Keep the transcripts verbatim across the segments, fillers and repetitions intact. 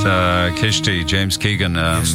uh, Kishti, James Keegan. Um,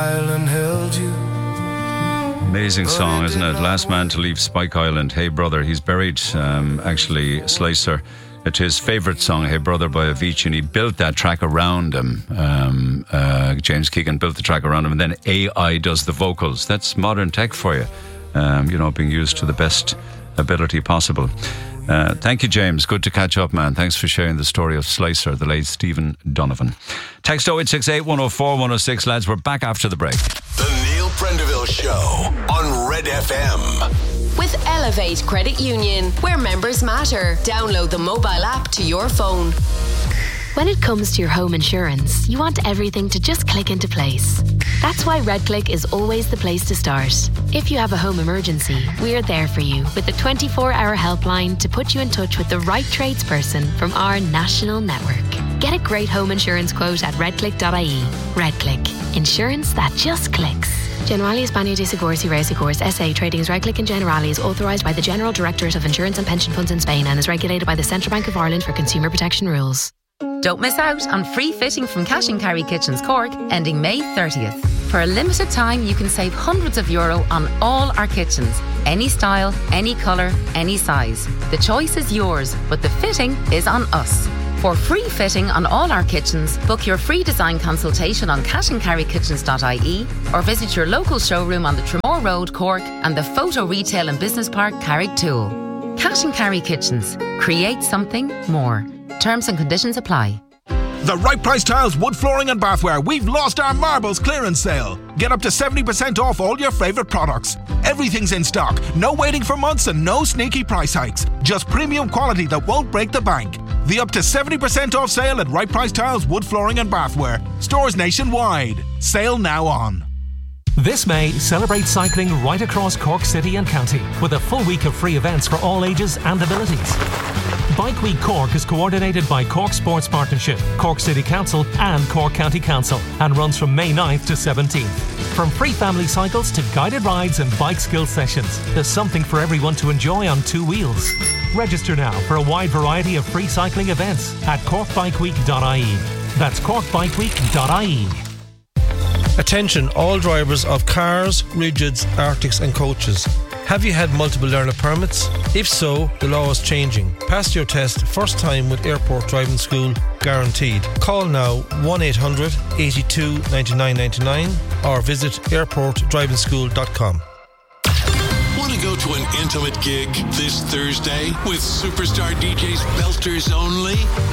amazing song, isn't it? Last man to leave Spike Island. Hey Brother. He's buried, um, actually, Slicer. It's his favourite song, Hey Brother by Avicii, and he built that track around him. Um, uh, James Keegan built the track around him, and then A I does the vocals. That's modern tech for you, um, you know, being used to the best ability possible. Uh, thank you, James. Good to catch up, man. Thanks for sharing the story of Slicer, the late Stephen Donovan. Text oh eight six eight, one oh four, one oh six, lads. We're back after the break. The Neil Prendeville Show on Red F M. With Elevate Credit Union, where members matter. Download the mobile app to your phone. When it comes to your home insurance, you want everything to just click into place. That's why RedClick is always the place to start. If you have a home emergency, we're there for you with a twenty-four hour helpline to put you in touch with the right tradesperson from our national network. Get a great home insurance quote at redclick dot I E. RedClick. Insurance that just clicks. Generali España de Seguros y Reasegurs S A Trading as RedClick and Generali is authorised by the General Directorate of Insurance and Pension Funds in Spain and is regulated by the Central Bank of Ireland for consumer protection rules. Don't miss out on free fitting from Cash and Carry Kitchens Cork ending May thirtieth. For a limited time, you can save hundreds of euro on all our kitchens. Any style, any colour, any size. The choice is yours, but the fitting is on us. For free fitting on all our kitchens, book your free design consultation on cash and carry kitchens dot I E or visit your local showroom on the Tramore Road, Cork and the Photo Retail and Business Park, Carricktool. Cash and Carry Kitchens. Create something more. Terms and conditions apply. The Right Price Tiles, wood flooring and bathware. We've lost our marbles clearance sale. Get up to seventy percent off all your favourite products. Everything's in stock. No waiting for months and no sneaky price hikes. Just premium quality that won't break the bank. The up to seventy percent off sale at Right Price Tiles, wood flooring and bathware. Stores nationwide. Sale now on. This May, celebrate cycling right across Cork City and County with a full week of free events for all ages and abilities. Bike Week Cork is coordinated by Cork Sports Partnership, Cork City Council and Cork County Council and runs from May ninth to seventeenth. From free family cycles to guided rides and bike skill sessions, there's something for everyone to enjoy on two wheels. Register now for a wide variety of free cycling events at cork bike week dot I E. That's cork bike week dot I E. Attention all drivers of cars, rigids, arctics and coaches. Have you had multiple learner permits? If so, the law is changing. Pass your test first time with Airport Driving School, guaranteed. Call now one eight hundred, eighty-two, ninety-nine ninety-nine or visit airport driving school dot com. Want to go to an intimate gig this Thursday with superstar D Js Belters only?